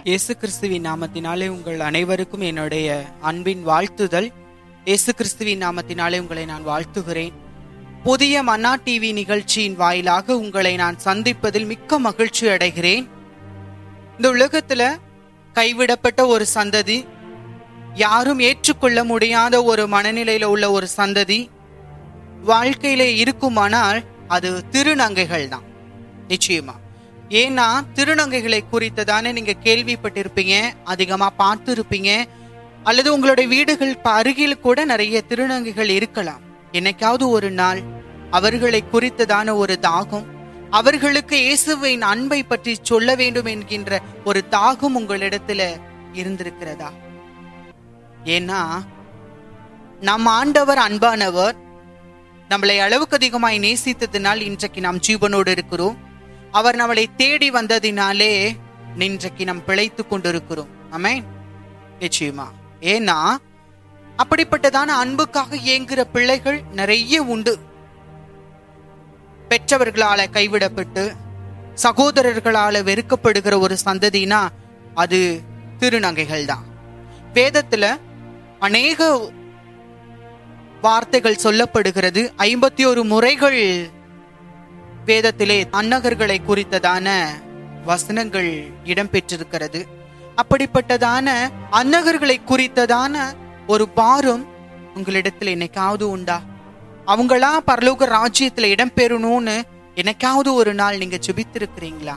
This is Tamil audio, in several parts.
இயேசு கிறிஸ்துவின் நாமத்தினாலே உங்கள் அனைவருக்கும் என்னுடைய அன்பின் வாழ்த்துதல். இயேசு கிறிஸ்துவின் நாமத்தினாலே உங்களை நான் வாழ்த்துகிறேன். புதிய மன்னா டிவி நிகழ்ச்சியின் வாயிலாக உங்களை நான் சந்திப்பதில் மிக்க மகிழ்ச்சி அடைகிறேன். இந்த உலகத்துல கைவிடப்பட்ட ஒரு சந்ததி, யாரும் ஏற்றுக்கொள்ள முடியாத ஒரு மனநிலையில உள்ள ஒரு சந்ததி வாழ்க்கையில இருக்குமானால் அது திருநங்கைகள் தான். நிச்சயமா. ஏன்னா திருநங்கைகளை குறித்ததானே நீங்க கேள்விப்பட்டிருப்பீங்க, அதிகமா பார்த்து இருப்பீங்க, அல்லது உங்களுடைய வீடுகள் அருகில் கூட நிறைய திருநங்கைகள் இருக்கலாம். என்னைக்காவது ஒரு நாள் அவர்களை குறித்ததான ஒரு தாகம், அவர்களுக்கு இயேசுவின் அன்பை பற்றி சொல்ல வேண்டும் என்கின்ற ஒரு தாகம் உங்களிடத்துல இருந்திருக்கிறதா? ஏன்னா நம் ஆண்டவர் அன்பானவர், நம்மளை அளவுக்கு அதிகமாய் நேசித்ததினால் இன்றைக்கு நாம் ஜீவனோடு இருக்கிறோம். அவர் நம்மளை தேடி வந்ததினாலே இன்றைக்கு நாம் பிழைத்து கொண்டிருக்கிறோம். ஆமென். நிச்சயமா. ஏன்னா அப்படிப்பட்டதான அன்புக்காக ஏங்குகிற பிள்ளைகள் நிறைய உண்டு. பெற்றவர்களால கைவிடப்பட்டு சகோதரர்களால வெறுக்கப்படுகிற ஒரு சந்ததினா அது திருநங்கைகள் தான். வேதத்துல அநேக வார்த்தைகள் சொல்லப்படுகிறது. 51 முறைகள் வேதத்திலே அன்னகர்களை குறித்ததான வசனங்கள் இடம்பெற்றிருக்கிறது. அப்படிப்பட்டதான அன்னகர்களை குறித்ததான ஒரு பாரம் உங்களிடத்துல என்னைக்காவது உண்டா? அவங்களா பரலோக ராஜ்யத்துல இடம்பெறணும்னு என்னைக்காவது ஒரு நாள் நீங்க ஜெபித்திருக்கிறீங்களா?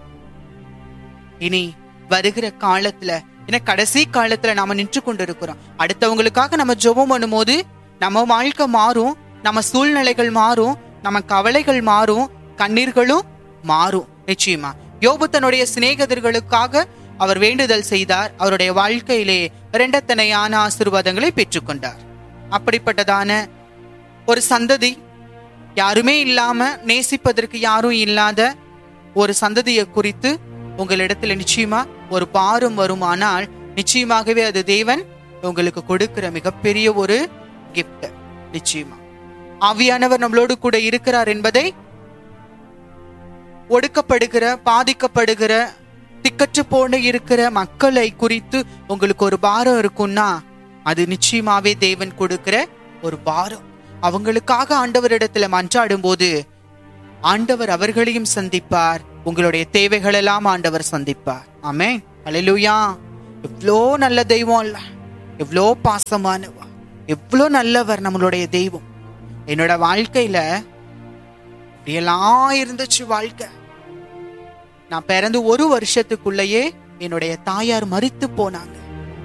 இனி வருகிற காலத்துல, ஏன்னா கடைசி காலத்துல நாம நின்று கொண்டு இருக்கிறோம். அடுத்தவங்களுக்காக நம்ம ஜெபம் பண்ணும் போது நம்ம வாழ்க்கை மாறும், நம்ம சூழ்நிலைகள் மாறும், நம்ம கவலைகள் மாறும், கண்ணீர்களும் மாறும். நிச்சயமா. யோபு தன்னுடைய சிநேகிதர்களுக்காக அவர் வேண்டுதல் செய்தார். அவருடைய வாழ்க்கையிலே இரண்டத்தனையான ஆசீர்வாதங்களை பெற்றுக்கொண்டார். அப்படிப்பட்டதான ஒரு சந்ததி, யாருமே இல்லாம நேசிப்பதற்கு யாரும் இல்லாத ஒரு சந்ததியை குறித்து உங்களிடத்துல நிச்சயமா ஒரு பாரம் வருமானால் நிச்சயமாகவே அது தேவன் உங்களுக்கு கொடுக்கிற மிகப்பெரிய ஒரு கிஃப்ட். நிச்சயமா ஆவியானவர் நம்மளோடு கூட இருக்கிறார் என்பதை ஒடுக்கப்படுகிற, பாதிக்கப்படுகிற, திக்கற்று போன இருக்கிற மக்களை குறித்து உங்களுக்கு ஒரு பாரம் இருக்கும்னா அது நிச்சயமாவே தேவன் கொடுக்கிற ஒரு பாரம். அவங்களுக்காக ஆண்டவரிடத்துல மன்றாடும் போது ஆண்டவர் அவர்களையும் சந்திப்பார், உங்களுடைய தேவைகள் எல்லாம் ஆண்டவர் சந்திப்பார். ஆமென். அல்லேலூயா. எவ்வளோ நல்ல தெய்வம் இல்ல, எவ்வளோ பாசமானவா, எவ்வளோ நல்லவர் நம்மளுடைய தெய்வம். என்னோட வாழ்க்கையில இப்படியெல்லாம் இருந்துச்சு வாழ்க்கை. நான் பிறந்து 1 வருஷத்துக்குள்ளேயே என்னுடைய தாயார் மரித்து போனாங்க.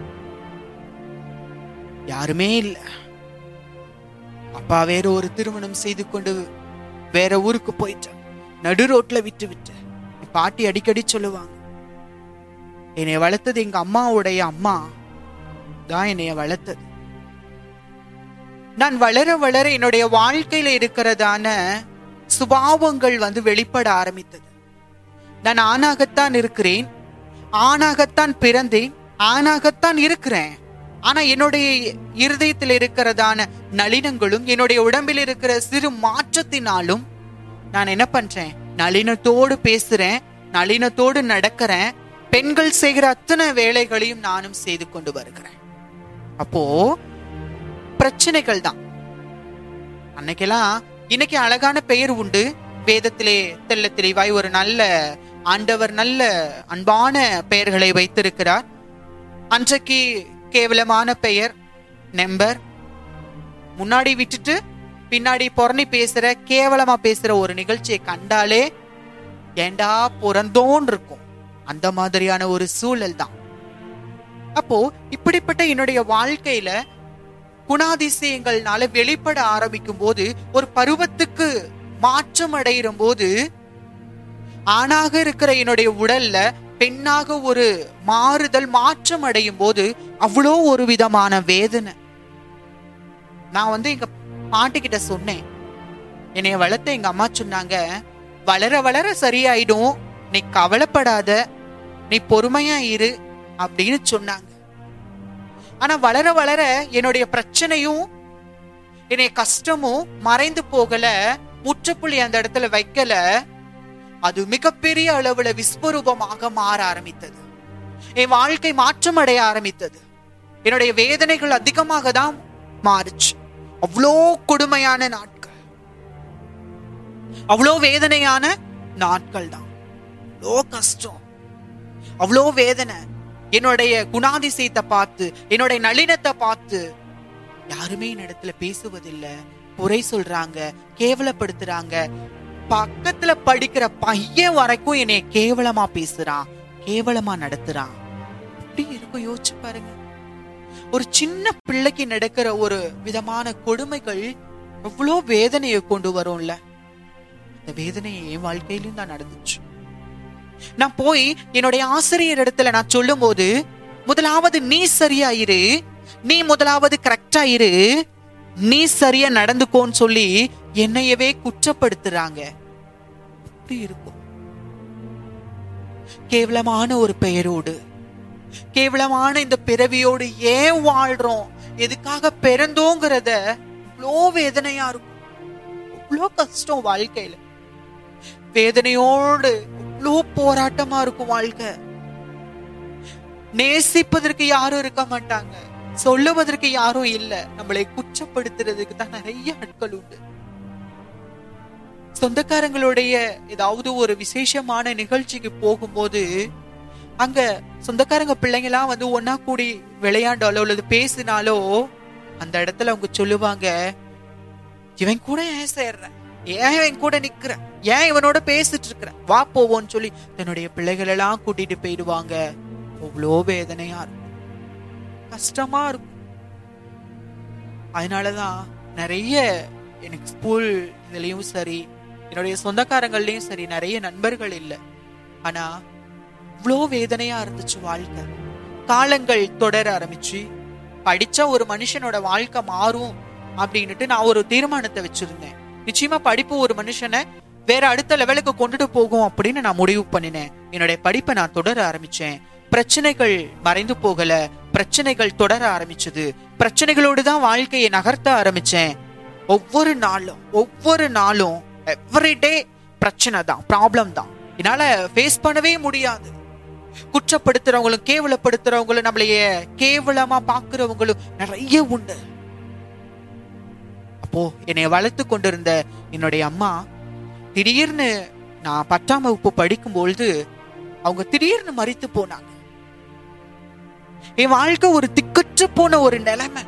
யாருமே இல்ல. அப்பா வேற ஒரு திருமணம் செய்து கொண்டு வேற ஊருக்கு போயிட்ட, நடு ரோட்ல விட்டு பாட்டி அடிக்கடி சொல்லுவாங்க, என்னை வளர்த்தது எங்க அம்மாவுடைய அம்மா தான் என்னைய வளர்த்தது. நான் வளர வளர என்னுடைய வாழ்க்கையில இருக்கிறதான சுபாவங்கள் வெளிப்பட ஆரம்பித்தது. நான் ஆணாகத்தான் இருக்கிறேன், ஆணாகத்தான் பிறந்தேன், ஆணாகத்தான் இருக்கிறேன். ஆனா என்னுடைய இருதயத்தில் இருக்கிறதான நளினங்களும் என்னுடைய உடம்பில் இருக்கிற சிறு மாற்றத்தினாலும் நான் என்ன பண்றேன்? நளினத்தோடு பேசுறேன், நளினத்தோடு நடக்கிறேன். பெண்கள் செய்கிற அத்தனை வேலைகளையும் நானும் செய்து கொண்டு வருகிறேன். அப்போ பிரச்சனைகள் தான். அன்னைக்கெல்லாம் இன்னைக்கு அழகான பெயர் உண்டு. வேதத்திலே தெள்ள தெளிவாய் ஒரு நல்ல ஆண்டவர் நல்ல அன்பான பெயர்களை வைத்திருக்கிறார். அன்றைக்கு கேவலமான பெயர் நம்பர், முன்னாடி விட்டுட்டு பின்னாடி பொறணி பேசுற, கேவலமா பேசுற ஒரு நிகழ்ச்சியை கண்டாலே ஏண்டா பிறந்தோன்னு இருக்கும். அந்த மாதிரியான ஒரு சூழல் தான். அப்போ இப்படிப்பட்ட என்னுடைய வாழ்க்கையில குணாதிசயங்கள்னால வெளிப்பட ஆரம்பிக்கும் போது, ஒரு பருவத்துக்கு மாற்றம் அடைகிற போது, ஆணாக இருக்கிற என்னுடைய உடல்ல பெண்ணாக ஒரு மாறுதல் மாற்றம் அடையும் போது அவ்வளோ ஒரு விதமான வேதனை. நான் எங்க பாட்டிக்கிட்ட சொன்னேன், என்னைய வளர்த்த எங்க அம்மா சொன்னாங்க, வளர வளர சரியாயிடும், நீ கவலைப்படாத, நீ பொறுமையா இரு அப்படின்னு சொன்னாங்க. ஆனா வளர வளர என்னுடைய பிரச்சனையும் என்னுடைய கஷ்டமும் மறைந்து போகல, முற்றுப்புள்ளி அந்த இடத்துல வைக்கல. அது மிகப்பெரிய அளவுல விஸ்வரூபமாக மாற ஆரம்பித்தது. என் வாழ்க்கை மாற்றம் அடைய ஆரம்பித்தது. என்னுடைய வேதனைகள் அதிகமாக தான் மாறுச்சு. அவ்வளோ கொடுமையான நாட்கள், அவ்வளோ வேதனையான நாட்கள் தான். அவ்வளோ கஷ்டம், அவ்வளோ வேதனை. என்னுடைய குணாதிசயத்தை பார்த்து, என்னுடைய நளினத்தை பார்த்து யாருமே என்னிடத்துல பேசுவதில்லை. குறை சொல்றாங்க, கேவலப்படுத்துறாங்க. பக்கத்துல படிக்கிற பையன் வரைக்கும் என்னைய கேவலமா பேசுறான், கேவலமா நடத்துறான். அப்படி இருக்கும், யோசிச்சு பாருங்க. ஒரு சின்ன பிள்ளைக்கு நடக்கிற ஒரு விதமான கொடுமைகள் எவ்வளோ வேதனையை கொண்டு வரும்ல. அந்த வேதனை என் வாழ்க்கையிலும் தான் நடந்துச்சு. நான் போய் என்னுடைய ஆசிரியர் இடத்துல நான் சொல்லும் போது, முதலாவது நீ சரியா இரு, நீ முதலாவது கரெக்டா இரு, நீ சரியா நடந்துக்கோன்னு சொல்லி என்னையவே குற்றப்படுத்துறாங்க. அப்படி இருக்கும். கேவலமான ஒரு பெயரோடு, கேவலமான இந்த பிறவியோடு ஏன் வாழ்றோம், எதுக்காக பிறந்தோங்கிறத இவ்வளோ வேதனையா இருக்கும். இவ்வளோ கஷ்டம் வாழ்க்கையில. வேதனையோடு இவ்வளோ போராட்டமா இருக்கும் வாழ்க்கை. நேசிப்பதற்கு யாரும் இருக்க மாட்டாங்க, சொல்லுவதற்கு யாரும் இல்ல. நம்மளை குற்றப்படுத்துறதுக்கு தான் நிறைய ஆட்கள் உண்டு. சொந்தக்காரங்களுடைய ஏதாவது ஒரு விசேஷமான நிகழ்ச்சிக்கு போகும்போது அங்க சொந்தக்காரங்க பிள்ளைங்களாம் வந்து ஒன்னா கூடி விளையாண்டாலோ அல்லது பேசினாலோ அந்த இடத்துல அவங்க சொல்லுவாங்க, இவன் கூட ஏன் சேர்ற, ஏன் இவன் கூட நிக்கிற, ஏன் இவனோட பேசிட்டு இருக்கிற, வா போவோன்னு சொல்லி தன்னுடைய பிள்ளைகள் எல்லாம் கூட்டிட்டு போயிடுவாங்க. அவ்வளோ வேதனையா இருக்கும், கஷ்டமா இருக்கும். அதனாலதான் நிறைய எனக்கு ஸ்கூல் இதுலயும் சரி, என்னுடைய சொந்தக்காரங்கள்லயும் சரி நிறைய நண்பர்கள் இல்லை. ஆனா இவ்வளோ வேதனையா இருந்துச்சு வாழ்க்கை. காலங்கள் தொடர ஆரம்பிச்சு, படிச்சா ஒரு மனுஷனோட வாழ்க்கை மாறும் அப்படின்னுட்டு நான் ஒரு தீர்மானத்தை வச்சிருந்தேன். நிச்சயமா படிப்பு ஒரு மனுஷனை வேற அடுத்த லெவலுக்கு கொண்டுட்டு போகும் அப்படின்னு நான் முடிவு பண்ணினேன். என்னுடைய படிப்பை நான் தொடர ஆரம்பிச்சேன். பிரச்சனைகள் மறைந்து போகல, பிரச்சனைகள் தொடர ஆரம்பிச்சது. பிரச்சனைகளோடு தான் வாழ்க்கையை நகர்த்த ஆரம்பிச்சேன். ஒவ்வொரு நாளும் எவ்ரிடே பிரச்சனை தான், ப்ராப்ளம் தான். என்னால ஃபேஸ் பண்ணவே முடியாது. குற்றப்படுத்துறவங்களும் கேவலப்படுத்துறவங்களும் நம்மளைய கேவலமா பாக்குறவங்களும் நிறைய உண்டு. அப்போ என்னை வளர்த்து கொண்டிருந்த என்னுடைய அம்மா திடீர்னு நான் 10ஆம் வகுப்பு படிக்கும் பொழுது அவங்க திடீர்னு மரித்து போனாங்க. என் வாழ்க்கை ஒரு திக்கற்று போன ஒரு நிலைமை.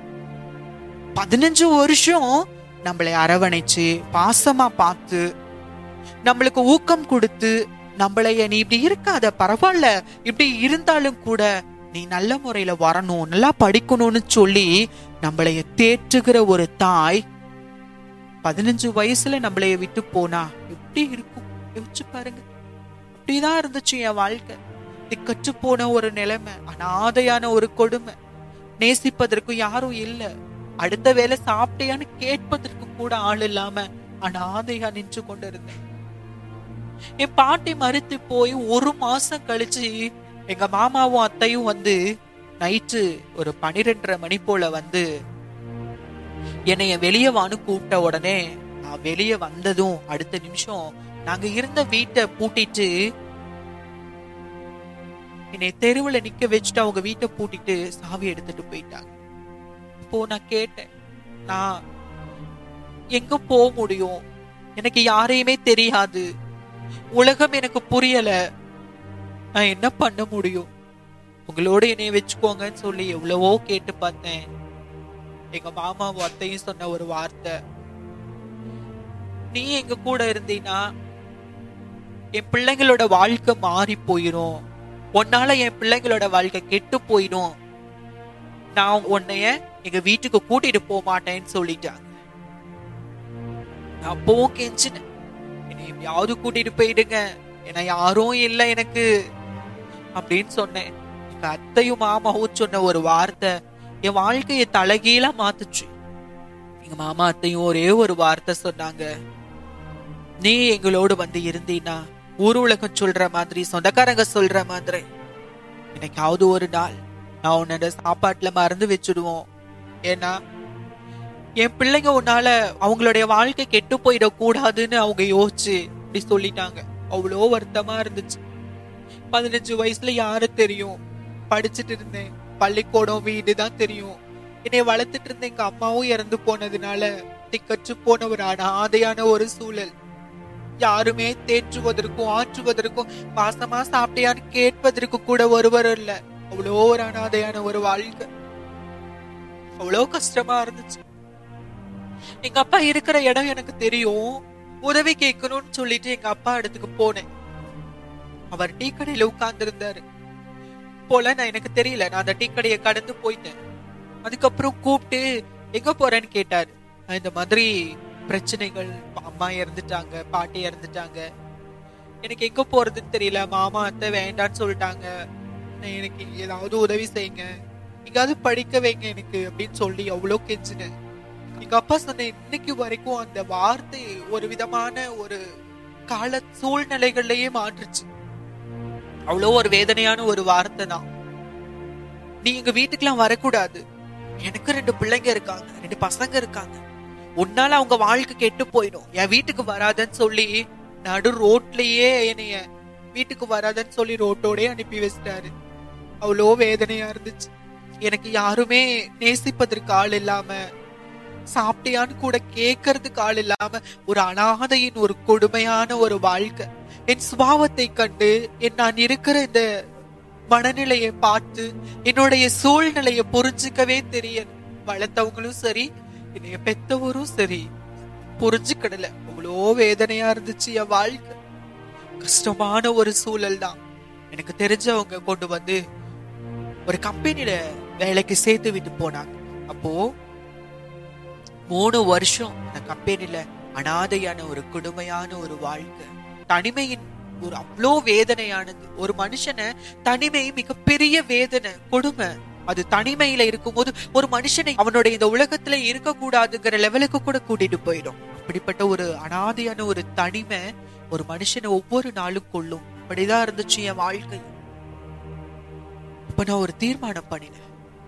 15 வருஷம் நம்மளை அரவணைச்சு பாசமா பார்த்து நம்மளுக்கு ஊக்கம் கொடுத்து நம்மளைய நீ இப்படி இருக்காத, பரவாயில்ல, இப்படி இருந்தாலும் கூட நீ நல்ல முறையில வரணும், நல்லா படிக்கணும்னு சொல்லி நம்மளைய தேற்றுகிற ஒரு தாய் 15 வயசுல நம்மளைய விட்டு போனா எப்படி இருக்கும் யோசிச்சு பாருங்க. அப்படிதான் இருந்துச்சு என் வாழ்க்கை. திக்கற்று போன ஒரு நிலைமை, அனாதையான ஒரு கொடுமை. நேசிப்பதற்கு யாரும் இல்ல, அடுத்த வேலை சாப்பிட்டியான்னு கேட்பதற்கு கூட ஆள் இல்லாம அனாதையா நின்று கொண்டு இருந்தேன். என் பாட்டி மரித்து போய் 1 மாசம் கழிச்சு எங்க மாமாவும் அத்தையும் வந்து நைட்டு ஒரு 12:30 மணி போல வந்து என்னைய வெளியே வான்னு கூப்பிட்ட உடனே நான் வெளியே வந்ததும் அடுத்த நிமிஷம் நாங்க இருந்த வீட்டை பூட்டிட்டு என்னை தெருவுல நிக்க வச்சுட்டு அவங்க வீட்டை பூட்டிட்டு சாவி எடுத்துட்டு போயிட்டாங்க. இப்போ நான் கேட்டேன், நான் எங்க போக முடியும், எனக்கு யாரையுமே தெரியாது, உலகம் எனக்கு புரியல, நான் என்ன பண்ண முடியும், உங்களோட என்னைய வச்சுக்கோங்கன்னு சொல்லி எவ்வளவோ கேட்டு பார்த்தேன். எங்க மாமாவும் அத்தையும் சொன்ன ஒரு வார்த்தை, நீ எங்க கூட இருந்தீனா என் பிள்ளைங்களோட வாழ்க்கை மாறி போயிரும், உன்னால என் பிள்ளைங்களோட வாழ்க்கை கெட்டு போயிடும், நான் உன்னைய எங்க வீட்டுக்கு கூட்டிட்டு போக மாட்டேன்னு சொல்லிட்டாங்க. நான் அப்பவும் கெஞ்சினேன், என்னை எப்படியாவது கூட்டிட்டு போயிடுங்க, ஏன்னா யாரும் இல்லை எனக்கு அப்படின்னு சொன்னேன். எங்க அத்தையும் மாமாவும் சொன்ன ஒரு வார்த்தை என் வாழ்க்கையை தலைகீழா மாத்துச்சு. எங்க மாமா அத்தையும் ஒரே ஒரு வார்த்தை சொன்னாங்க, நீ எங்களோடு வந்து இருந்தீனா ஊர் உலகம் சொல்ற மாதிரி, சொந்தக்காரங்க சொல்ற மாதிரி என்னைக்காவது ஒரு நாள் நான் உன்னோட சாப்பாட்டுல மறந்து வச்சுடுவோம், ஏன்னா என் பிள்ளைங்க உன்னால அவங்களுடைய வாழ்க்கை கெட்டு போயிடக்கூடாதுன்னு அவங்க யோசிச்சு இப்படி சொல்லிட்டாங்க. அவ்வளோ வருத்தமா இருந்துச்சு. 15 வயசுல யாரு தெரியும்? படிச்சுட்டு இருந்தேன். பள்ளிக்கூடம், வீடு தான் தெரியும். என்னை வளர்த்துட்டு இருந்த எங்க அம்மாவும் இறந்து போனதுனால திக்கற்று போன ஒரு அனாதையான ஒரு சூழல். யாருமே தேற்றுவதற்கும் ஆற்றுவதற்கும் பாசமா சாப்பிட்டியான்னு கேட்பதற்கு கூட ஒருவர் இல்ல. அவ்வளோ ஒரு அனாதையான ஒரு வாழ்க்கை. அவ்வளோ கஷ்டமா இருந்துச்சு. எங்க அப்பா இருக்கிற இடம் எனக்கு தெரியும். உதவி கேட்கணும்னு சொல்லிட்டு எங்க அப்பா இடத்துக்கு போனேன். அவர் டீ கடையில உட்கார்ந்து இருந்தாரு போல. நான் எனக்கு தெரியல. நான் அந்த டீ கடையை கடந்து போயிட்டேன். அதுக்கப்புறம் கூப்பிட்டு எங்க போறேன்னு கேட்டாரு. இந்த மாதிரி பிரச்சனைகள், அம்மா இறந்துட்டாங்க, பாட்டி இறந்துட்டாங்க, எனக்கு எங்க போறதுன்னு தெரியல, மாமா அத்தை வேண்டான்னு சொல்லிட்டாங்க, எனக்கு ஏதாவது உதவி செய்யுங்க, எங்காவது படிக்க வைங்க எனக்கு அப்படின்னு சொல்லி அவ்வளோ கெஞ்சினேன். எங்க அப்பா சொன்ன இன்னைக்கு வரைக்கும் அந்த வார்த்தை ஒரு விதமான ஒரு கால சூழ்நிலைகள்லயே மாற்றுச்சு. அவ்வளோ ஒரு வேதனையான ஒரு வார்த்தை தான். நீ எங்க வீட்டுக்கெல்லாம் வரக்கூடாது, எனக்கு 2 பிள்ளைங்க இருக்காங்க, 2 பசங்க இருக்காங்க, உன்னால அவங்க வாழ்க்கை கெட்டு போயிடும், என் வீட்டுக்கு வராதன்னு சொல்லி நடு ரோட்லயே என்னைய வீட்டுக்கு வராதன்னு சொல்லி ரோட்டோடய அனுப்பி வச்சிட்டாரு. அவ்வளோ வேதனையா இருந்துச்சு. எனக்கு யாருமே நேசிப்பதற்கு ஆள் இல்லாம, சாப்பிட்டியான்னு கூட கேட்கறதுக்கு ஆள் இல்லாம, ஒரு அனாதையின் ஒரு கொடுமையான ஒரு வாழ்க்கை. என் சுபாவத்தை கண்டு நான் இருக்கிற இந்த மனநிலையை பார்த்து என்னுடைய சூழ்நிலையை புரிஞ்சுக்கவே தெரியல. வளர்த்தவங்களும் சரி, என்னைய பெத்தவரும் சரி, புரிஞ்சுக்கிடல. அவ்வளோ வேதனையா இருந்துச்சு என் வாழ்க்கை. கஷ்டமான ஒரு சூழல் தான். எனக்கு தெரிஞ்சவங்க கொண்டு வந்து ஒரு கம்பெனில வேலைக்கு சேர்த்து விட்டு போனாங்க. அப்போ 3 வருஷம் அந்த கம்பெனில அனாதையான ஒரு கொடுமையான ஒரு வாழ்க்கை. தனிமையின் ஒரு அவ்வளோ வேதனையானது. ஒரு மனுஷனை தனிமை மிகப்பெரிய வேதனை, கொடுமை. அது தனிமையில இருக்கும்போது ஒரு மனுஷனை அவனுடைய இந்த உலகத்துல இருக்கக்கூடாதுங்கிற லெவலுக்கு கூட கூட்டிட்டு போயிடும். அப்படிப்பட்ட ஒரு அனாதையான ஒரு தனிமை ஒரு மனுஷனை ஒவ்வொரு நாளும் கொள்ளும். அப்படிதான் இருந்துச்சு என் வாழ்க்கை. அப்ப நான் ஒரு தீர்மானம் பண்ணினேன்.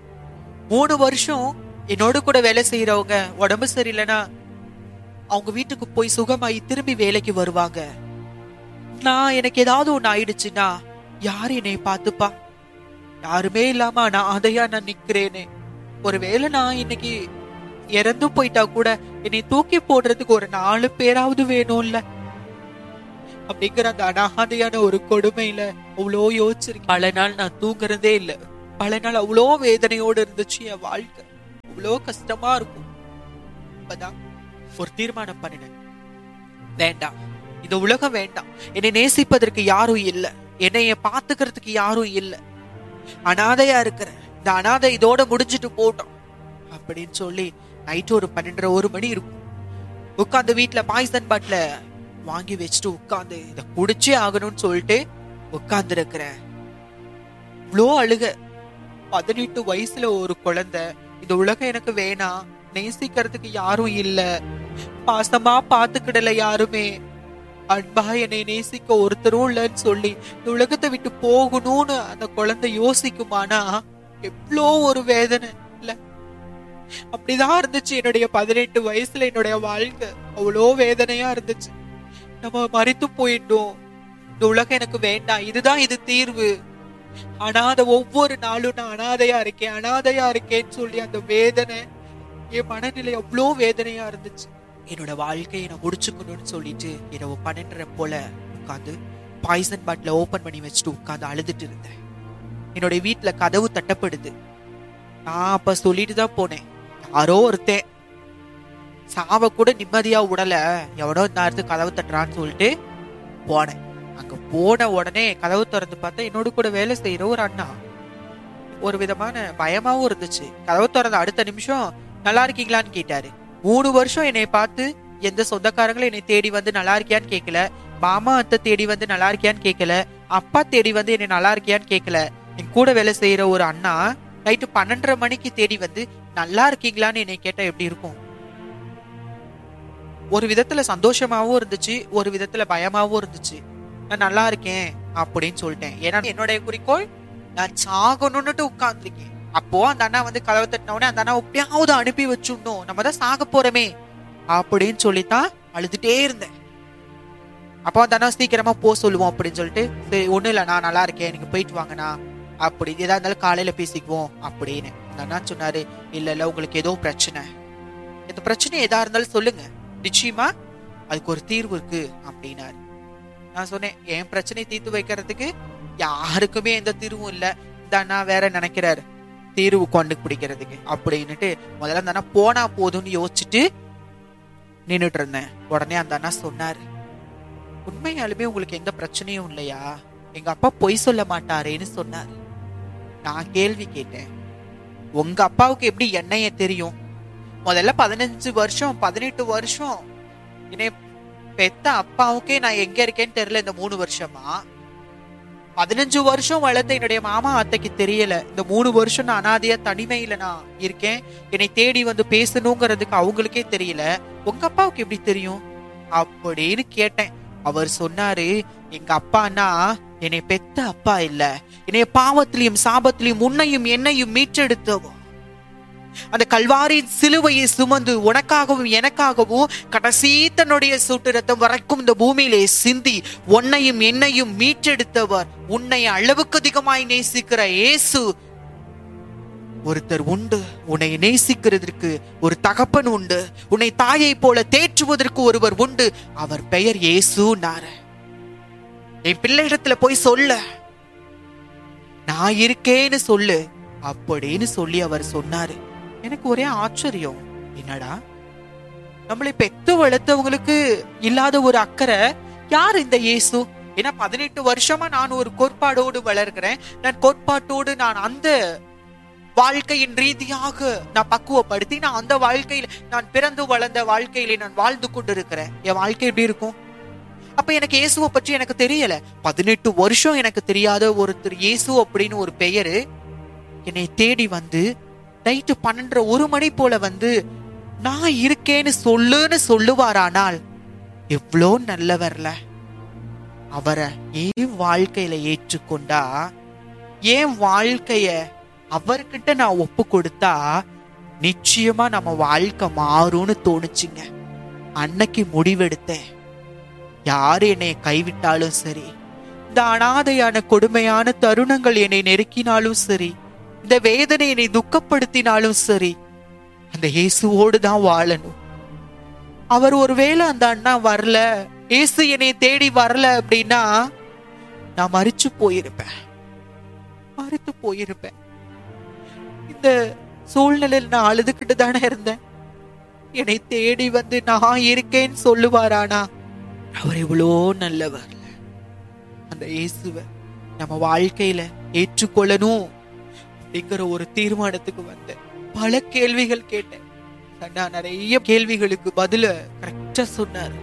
3 வருஷம் என்னோட கூட வேலை செய்யறவங்க உடம்பு சரியில்லைன்னா அவங்க வீட்டுக்கு போய் சுகமாயி திரும்பி வேலைக்கு வருவாங்க. நான் எனக்கு ஏதாவது ஒண்ணு ஆயிடுச்சுன்னா யாரு என்னை பார்த்துப்பா? யாருமே இல்லாம நான் அதையா நான் நிக்கிறேனே. ஒருவேளை நான் இன்னைக்கு இறந்து போயிட்டா கூட என்னை தூக்கி போடுறதுக்கு ஒரு 4 பேராவது வேணும்ல அப்படிங்கிற அந்த அனாதையான ஒரு கொடுமையில அவ்வளோ யோசிச்சிருக்கேன். பல நாள் நான் தூங்குறதே இல்லை. பல நாள் அவ்வளோ வேதனையோடு இருந்துச்சு என் வாழ்க்கை. அவ்வளோ கஷ்டமா இருக்கும். அப்பதான் ஒரு தீர்மானம் பண்ணினேன். வேண்டாம், இந்த உலகம் வேண்டாம், என்னை நேசிப்பதற்கு யாரும் இல்லை, என்னைய பாத்துக்கிறதுக்கு யாரும் இல்லை, அனாதையா இருக்கிற இந்த அனாதை இதோட முடிஞ்சிட்டு போட்டோம் அப்படின்னு சொல்லி நைட்டு ஒரு 12:30 1 மணி இருக்கும். உட்காந்து வீட்டுல பாய்சன் பாட்டில வாங்கி வச்சுட்டு உட்காந்து இதை குடிச்சே ஆகணும்னு சொல்லிட்டு உட்கார்ந்து இருக்கிறேன். இவ்வளோ அழுக. 18 வயசுல ஒரு குழந்தை, இந்த உலகம் எனக்கு வேணாம், நேசிக்கிறதுக்கு யாரும் இல்ல, பாசமா பாத்துக்கிடல யாருமே, அன்பா என்னை நேசிக்க ஒருத்தரும் இல்லைன்னு சொல்லி இந்த உலகத்தை விட்டு போகணும்னு அந்த குழந்தை யோசிக்குமானா எவ்வளோ ஒரு வேதனை இல்ல. அப்படிதான் இருந்துச்சு என்னுடைய 18 வயசுல என்னுடைய வாழ்க்கை. அவ்வளோ வேதனையா இருந்துச்சு. நம்ம மறித்து போயிட்டோம், இந்த உலகம் எனக்கு வேண்டாம், இதுதான் இது தீர்வு, அனாதை ஒவ்வொரு நாளும் நான் அனாதையா இருக்கேன் அனாதையா இருக்கேன்னு சொல்லி அந்த வேதனை என் மனநிலை அவ்வளோ வேதனையா இருந்துச்சு. என்னோட வாழ்க்கையை நான் முடிச்சுக்கணும்னு சொல்லிட்டு இரவு 12:30 போல உட்காந்து பாய்சன் பாட்டில ஓபன் பண்ணி வச்சுட்டு உட்காந்து அழுதுட்டு இருந்தேன். என்னோட வீட்டுல கதவு தட்டப்படுது. நான் அப்ப சொல்லிட்டு தான் போனேன், யாரோ ஒருத்தன் சாவ கூட நிம்மதியா விடல, எவனோ நேரத்துக்கு கதவு தட்டுறான்னு சொல்லிட்டு போனேன். அங்க போன உடனே கதவு திறந்து பார்த்தா என்னோட கூட வேலை செய்யற ஒரு அண்ணா. ஒரு விதமான பயமாவும் இருந்துச்சு. கதவு திறந்த அடுத்த நிமிஷம் நல்லா இருக்கீங்களான்னு கேட்டாரு. 3 வருஷம் என்னை பார்த்து எந்த சொந்தக்காரங்களும் என்னை தேடி வந்து நல்லா இருக்கியான்னு கேட்கல, மாமா அத்தை தேடி வந்து நல்லா இருக்கியான்னு கேட்கல, அப்பா தேடி வந்து என்னை நல்லா இருக்கியான்னு கேட்கல. என் கூட வேலை செய்யற ஒரு அண்ணா நைட்டு 12:30 மணிக்கு தேடி வந்து நல்லா இருக்கீங்களான்னு என்னை கேட்டா எப்படி இருக்கும்? ஒரு விதத்துல சந்தோஷமாவும் இருந்துச்சு, ஒரு விதத்துல பயமாவும் இருந்துச்சு. நான் நல்லா இருக்கேன் அப்படின்னு சொல்லிட்டேன். ஏன்னா என்னுடைய குறிக்கோள் நான் சாகணும்னுட்டு உட்கார்ந்துருக்கேன். அப்போ அந்த அண்ணா வந்து கதவை தட்டினவுடனே அந்த அண்ணா எப்படியாவது அனுப்பி வச்சுடணும், நம்ம தான் சாக போறோமே அப்படின்னு சொல்லித்தான் அழுதுட்டே இருந்தேன். அப்போ அந்த அண்ணா சீக்கிரமா போ சொல்லுவோம் அப்படின்னு சொல்லிட்டு, சரி ஒண்ணும் இல்ல நான் நல்லா இருக்கேன், நீங்க போயிட்டு வாங்கண்ணா, அப்படி ஏதா இருந்தாலும் காலையில பேசிக்குவோம் அப்படின்னு. அந்த அண்ணா சொன்னாரு, இல்ல உங்களுக்கு ஏதோ பிரச்சனை, இந்த பிரச்சனை எதா இருந்தாலும் சொல்லுங்க, நிச்சயமா அதுக்கு ஒரு தீர்வு இருக்கு அப்படின்னாரு. நான் சொன்னேன், என் பிரச்சனை தீர்த்து வைக்கிறதுக்கு யாருக்குமே எந்த தீர்வும் இல்ல, இந்த அண்ணா வேற நினைக்கிறாரு தீர்வு கொண்டு பிடிக்கிறதுக்கு அப்படின்னுட்டு முதல்ல அந்த அண்ணா போனா போதும்னு யோசிச்சுட்டு நின்னுட்டு இருந்தேன். உடனே அந்த அண்ணா சொன்னாரு, உண்மையாலுமே உங்களுக்கு எந்த பிரச்சனையும் இல்லையா, எங்க அப்பா பொய் சொல்ல மாட்டாரேன்னு சொன்னாரு. நான் கேள்வி கேட்டேன், உங்க அப்பாவுக்கு எப்படி என்னைய தெரியும்? முதல்ல 15 வருஷம் 18 வருஷம் என்னை பெத்த அப்பாவுக்கே நான் எங்க இருக்கேன்னு தெரியல. இந்த 3 வருஷமா 15 வருஷம் வளர்த்த என்னுடைய மாமா அத்தைக்கு தெரியல. இந்த 3 வருஷம் நான் அனாதையா தனிமையில நான் இருக்கேன், என்னை தேடி வந்து பேசணுங்கிறதுக்கு அவங்களுக்கே தெரியல. உங்க அப்பாவுக்கு எப்படி தெரியும் அப்படின்னு கேட்டேன். அவர் சொன்னாரு, எங்க அப்பான்னா என்னை பெத்த அப்பா இல்ல, என்னைய பாவத்திலையும் சாபத்திலையும் உன்னையும் என்னையும் மீட்டெடுத்தவோ, அந்த கல்வாரி சிலுவையை சுமந்து உனக்காகவும் எனக்காகவும் கடைசி தன்னுடைய சொட்டு ரத்தம் வரைக்கும் இந்த பூமியிலே சிந்தி உன்னையும் என்னையும் மீட்டெடுத்தவர், உன்னை அளவுக்கு அதிகமாய் நேசிக்கிற இயேசு ஒருத்தர் உண்டு. உன்னை நேசிக்கிறதற்கு ஒரு தகப்பன் உண்டு, உன்னை தாயை போல தேற்றுவதற்கு ஒருவர் உண்டு, அவர் பெயர் இயேசுனாரு. என் பிள்ளையிடத்துல போய் சொல்ல, நான் இருக்கேன்னு சொல்லு அப்படின்னு சொல்லி அவர் சொன்னாரு. எனக்கு ஒரே ஆச்சரியம், என்னடா நம்மளை பெத்து வளர்த்தவங்களுக்கு இல்லாத ஒரு அக்கறை யார் இந்த இயேசு? ஏன்னா 18 வருஷமா நான் ஒரு கோட்பாடோடு வளர்கிறேன், நான் கோட்பாட்டோடு நான் அந்த வாழ்க்கையின் ரீதியாக நான் பக்குவப்படுத்தி நான் அந்த வாழ்க்கையில நான் பிறந்து வளர்ந்த வாழ்க்கையில நான் வாழ்ந்து கொண்டு இருக்கிறேன். என் வாழ்க்கை எப்படி இருக்கும்? அப்ப எனக்கு இயேசுவை பற்றி எனக்கு தெரியல. 18 வருஷம் எனக்கு தெரியாத ஒருத்தர் இயேசு அப்படின்னு ஒரு பெயரு என்னை தேடி வந்து நைட்டு 12:01 மணி போல வந்து நான் இருக்கேன்னு சொல்லுவாரானால் எவ்வளோ நல்லவர்ல. அவரை என் வாழ்க்கையில ஏற்றுக்கொண்டா, என் வாழ்க்கைய அவர்கிட்ட நான் ஒப்பு கொடுத்தா நிச்சயமா நம்ம வாழ்க்கை மாறும்னு தோணுச்சுங்க. அன்னைக்கு முடிவெடுத்தேன், யாரு என்னை கைவிட்டாலும் சரி, இந்த அனாதையான கொடுமையான தருணங்கள் என்னை நெருக்கினாலும் சரி, இந்த வேதனை என்னை துக்கப்படுத்தினாலும் சரி, அந்த இயேசுவோடு தான் வாழணும். அவர் ஒருவேளை அந்த அண்ணா வரல, இயேசு என்னை தேடி வரல அப்படின்னா நான் மரித்து போயிருப்பேன். இந்த சூழ்நிலையில் நான் அழுதுகிட்டு தானே இருந்தேன். என்னை தேடி வந்து நான் இருக்கேன்னு சொல்லுவாரானா? அவர் எவ்வளோ நல்லவர். அந்த இயேசுவை நம்ம வாழ்க்கையில ஏற்றுக்கொள்ளணும் அப்படிங்கிற ஒரு தீர்மானத்துக்கு வந்தேன். பல கேள்விகள் கேட்டேன். நான் நிறைய கேள்விகளுக்கு பதில கரெக்டா சொன்னாரு.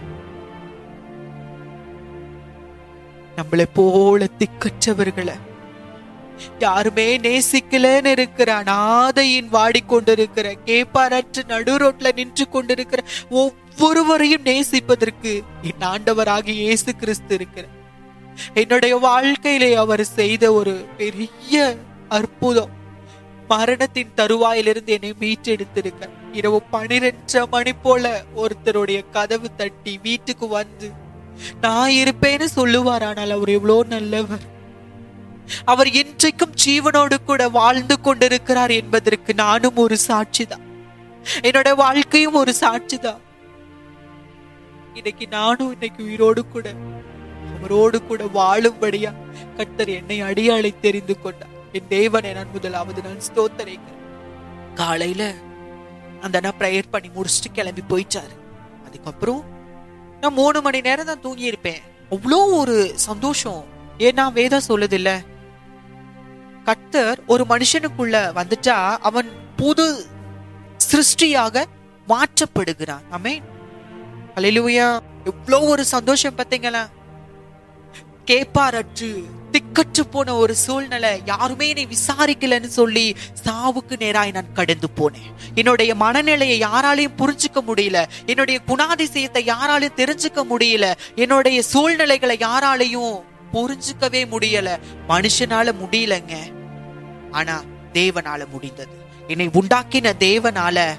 நம்மளை போல திக்கற்றவர்களை யாருமே நேசிக்கலன்னு இருக்கிற அனாதையின் வாடிக்கொண்டிருக்கிற கேப்பாரற்று நடு ரோட்ல நின்று கொண்டிருக்கிற ஒவ்வொருவரையும் நேசிப்பதற்கு என் ஆண்டவராகிய இயேசு கிறிஸ்து இருக்கிற என்னுடைய வாழ்க்கையிலே அவர் செய்த ஒரு பெரிய அற்புதம். மரணத்தின் தருவாயிலிருந்து என்னை மீட்டெடுத்திருக்க. இரவு 12 மணி போல ஒருத்தருடைய கதவு தட்டி வீட்டுக்கு வந்து நான் இருப்பேன்னு சொல்லுவார். ஆனால் அவர் எவ்வளோ நல்லவர். அவர் இன்றைக்கும் ஜீவனோடு கூட வாழ்ந்து கொண்டிருக்கிறார் என்பதற்கு நானும் ஒரு சாட்சிதான். என்னோட வாழ்க்கையும் ஒரு சாட்சிதான். இன்னைக்கு நானும் இன்னைக்கு உயிரோடு கூட அவரோடு கூட வாழும்படியா கர்த்தர் என்னை அடியாளை தெரிந்து கொண்டார். என் தேவனை நான் முதலாவது நான் ஸ்தோத்தரிக்கிறேன். காலையில அந்த நான் பிரேயர் பண்ணி முடிச்சுட்டு கிளம்பி போயிட்டாரு. அதுக்கப்புறம் நான் 3 மணி நேரம் தான் தூங்கி இருப்பேன். அவ்வளோ ஒரு சந்தோஷம். ஏன்னா வேதம் சொல்லுது இல்ல, கர்த்தர் ஒரு மனுஷனுக்குள்ள வந்துட்டா அவன் புது சிருஷ்டியாக மாற்றப்படுகிறான். ஆமென். ஹல்லேலூயா. எவ்வளோ ஒரு சந்தோஷம் பார்த்தீங்களா? கேப்பாரற்று திக்கற்று போன ஒரு சூழ்நிலை, யாருமே என்னை விசாரிக்கலன்னு சொல்லி சாவுக்கு நேராய் நான் கடந்து போனேன். என்னுடைய மனநிலையை யாராலையும் புரிஞ்சுக்க முடியல, என்னுடைய குணாதிசயத்தை யாராலையும் தெரிஞ்சுக்க முடியல, என்னுடைய சூழ்நிலைகளை யாராலையும் புரிஞ்சுக்கவே முடியல. மனுஷனால முடியலங்க, ஆனா தேவனால முடிந்தது. என்னை உண்டாக்கின தேவனால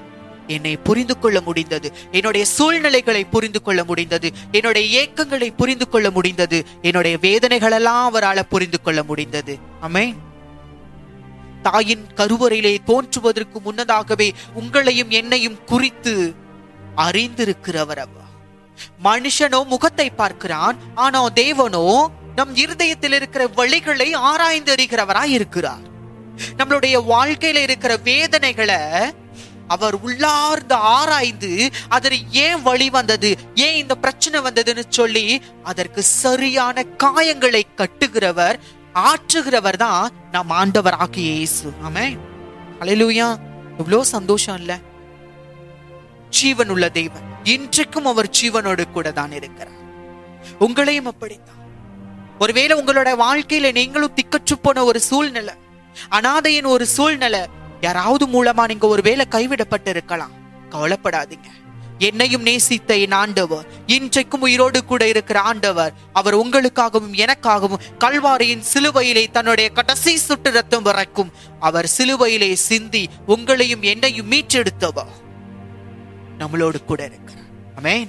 என்னை புரிந்து கொள்ள முடிந்தது. என்னுடைய சூழ்நிலைகளை புரிந்து கொள்ள முடிந்தது. என்னுடைய ஏக்கங்களை புரிந்து கொள்ள முடிந்தது. என்னுடைய வேதனைகள் எல்லாம் அவரால் புரிந்து கொள்ள முடிந்தது. ஆமென். தாயின் கருவறையிலே தோன்றுவதற்கு முன்னதாகவே உங்களையும் என்னையும் குறித்து அறிந்திருக்கிறவர் அவர். மனுஷனோ முகத்தை பார்க்கிறான், ஆனா தேவனோ நம் இருதயத்தில் இருக்கிற வழிகளை ஆராய்ந்து அறிகிறவராய் இருக்கிறார். நம்மளுடைய வாழ்க்கையில இருக்கிற வேதனைகளை அவர் உள்ளார்ந்து ஆராய்ந்து அதில் ஏன் வழி வந்தது, ஏன் இந்த பிரச்சனை வந்ததுன்னு சொல்லி அதற்கு சரியான காயங்களை கட்டுகிறவர், ஆற்றுகிறவர் தான் நம் ஆண்டவர் ஆகிய இயேசு. ஆமென். ஹல்லேலூயா. எவ்வளவு சந்தோஷம் இல்ல? ஜீவன் உள்ள தேவன் இன்றைக்கும் அவர் ஜீவனோடு கூட தான் இருக்கிறார். உங்களையும் அப்படித்தான். ஒருவேளை உங்களோட வாழ்க்கையில நீங்களும் திக்கற்று போன ஒரு சூழ்நிலை, அனாதையின் ஒரு சூழ்நிலை, யாராவது மூலமா நீங்க ஒருவேளை கைவிடப்பட்டு இருக்கலாம். கவலைப்படாதீங்க. என்னையும் நேசித்த என் ஆண்டவர், இன்றைக்கும் உயிரோடு கூட இருக்கிற ஆண்டவர், அவர் உங்களுக்காகவும் எனக்காகவும் கல்வாரியின் சிலுவையிலே தன்னுடைய கடைசி சுட்டு ரத்தம் வரைக்கும் அவர் சிலுவையிலே சிந்தி உங்களையும் என்னையும் மீட்டெடுத்தவர் நம்மளோடு கூட இருக்கிறார். ஆமென்.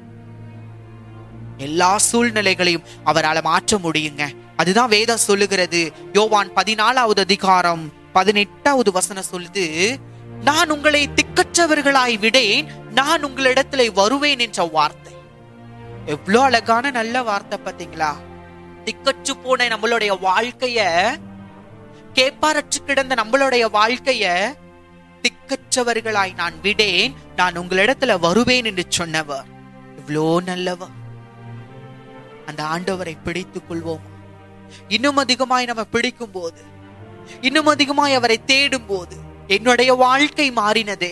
எல்லா சூழ்நிலைகளையும் அவரால் மாற்ற முடியுங்க. அதுதான் வேதம் சொல்லுகிறது. யோவான் 14வது அதிகாரம் 18வது வசனம் சொல்லுது, நான் உங்களை திக்கற்றவர்களாய் விடேன், நான் உங்களிடத்துல வருவேன் என்ற வார்த்தை. எவ்வளவு அழகான நல்ல வார்த்தை பாத்தீங்களா? திக்கற்று போன நம்மளுடைய வாழ்க்கைய, கேப்பாரற்று கிடந்த நம்மளுடைய வாழ்க்கைய திக்கற்றவர்களாய் நான் விடேன், நான் உங்களிடத்துல வருவேன் என்று சொன்னவர் இவ்வளோ நல்லவர். அந்த ஆண்டவரை பிடித்துக் கொள்வோம். இன்னும் அதிகமாய் நம்ம பிடிக்கும் போது, இன்னும் அதிகமாய் அவரை தேடும் போது, என்னுடைய வாழ்க்கை மாறினதே.